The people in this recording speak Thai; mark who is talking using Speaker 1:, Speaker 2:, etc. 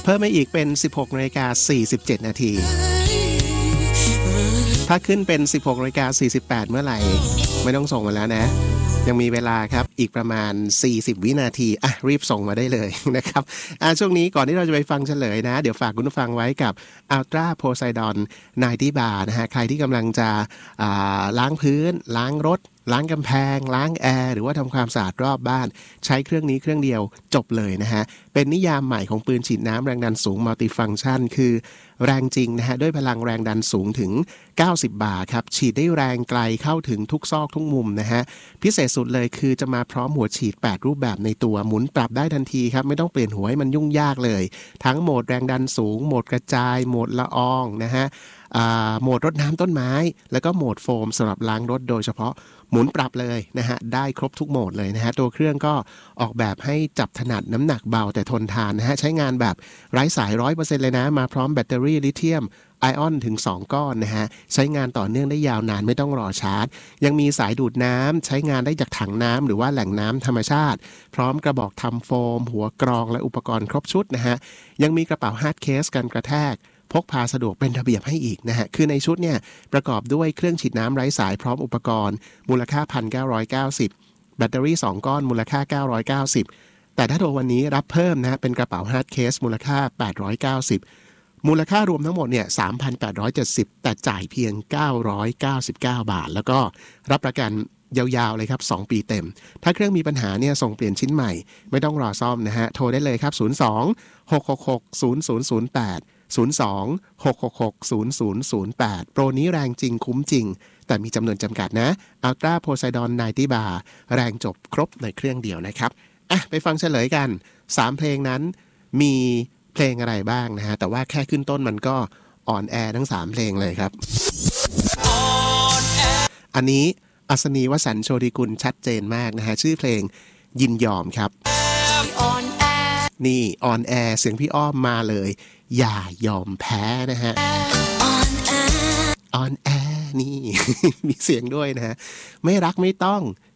Speaker 1: เพิ่มมาอีกเป็น 16:47 น.ถ้าขึ้นเป็น 16:48 เมื่อไหร่ไม่ต้องส่งมาแล้วนะยังมีเวลาครับอีกประมาณ40วินาทีรีบส่งมาได้เลยนะครับช่วงนี้ก่อนที่เราจะไปฟังเฉลยนะเดี๋ยวฝากคุณผู้ฟังไว้กับ Ultra Poseidon 90 Bar นะฮะใครที่กำลังจะล้างพื้นล้างรถล้างกำแพงล้างแอร์หรือว่าทำความสะอาดรอบบ้านใช้เครื่องนี้เครื่องเดียวจบเลยนะฮะเป็นนิยามใหม่ของปืนฉีดน้ำแรงดันสูงมัลติฟังก์ชันคือแรงจริงนะฮะด้วยพลังแรงดันสูงถึง90 บาร์ครับฉีดได้แรงไกลเข้าถึงทุกซอกทุกมุมนะฮะพิเศษสุดเลยคือจะมาพร้อมหัวฉีด8รูปแบบในตัวหมุนปรับได้ทันทีครับไม่ต้องเปลี่ยนหัวให้มันยุ่งยากเลยทั้งโหมดแรงดันสูงโหมดกระจายโหมดละอองนะฮะโหมดรดน้ำต้นไม้แล้วก็โหมดโฟมสำหรับล้างรถโดยเฉพาะหมุนปรับเลยนะฮะได้ครบทุกโหมดเลยนะฮะตัวเครื่องก็ออกแบบให้จับถนัดน้ำหนักเบาแต่ทนทานนะฮะใช้งานแบบไร้สาย 100% เลยนะมาพร้อมแบตเตอรี่ลิเธียมไอออนถึง2ก้อนนะฮะใช้งานต่อเนื่องได้ยาวนานไม่ต้องรอชาร์จยังมีสายดูดน้ำใช้งานได้จากถังน้ำหรือว่าแหล่งน้ำธรรมชาติพร้อมกระบอกทำโฟมหัวกรองและอุปกรณ์ครบชุดนะฮะยังมีกระเป๋าฮาร์ดเคสกันกระแทกพกพาสะดวกเป็นระเบียบให้อีกนะฮะคือในชุดเนี่ยประกอบด้วยเครื่องฉีดน้ำไร้สายพร้อมอุปกรณ์มูลค่า 1,990 แบตเตอรี่2ก้อนมูลค่า990แต่ถ้าโทรวันนี้รับเพิ่มนะเป็นกระเป๋าฮาร์ดเคสมูลค่า890มูลค่ารวมทั้งหมดเนี่ย 3,870 แต่จ่ายเพียง999 บาทแล้วก็รับประกันยาวๆเลยครับ2ปีเต็มถ้าเครื่องมีปัญหาเนี่ยส่งเปลี่ยนชิ้นใหม่ไม่ต้องรอซ่อมนะฮะโทรได้เลยครับ02-666-0008 02-666-0008 โปรนี้แรงจริงคุ้มจริงแต่มีจำนวนจำกัดนะ Ultra Poseidon 90 Bar แรงจบครบในเครื่องเดียวนะครับไปฟังเฉลยกัน3เพลงนั้นมีเพลงอะไรบ้างนะฮะแต่ว่าแค่ขึ้นต้นมันก็อ่อนแอทั้ง3เพลงเลยครับอันนี้อัศนีวสันต์โชติกุลชัดเจนมากนะฮะชื่อเพลงยินยอมครับนี่ออนแอร์เสียงพี่อ้อมมาเลยอย่ายอมแพ้นะฮะออนแอร์นี่ มีเสียงด้วยนะฮะไม่รักไม่ต้อง